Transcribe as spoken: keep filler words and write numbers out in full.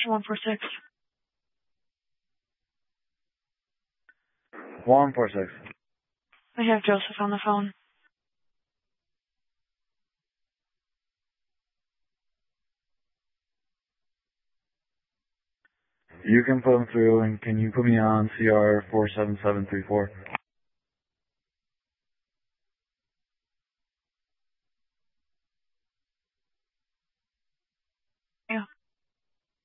one four six. one four six. I have Joseph on the phone. You can put him through, and can you put me on C R four seven seven three four?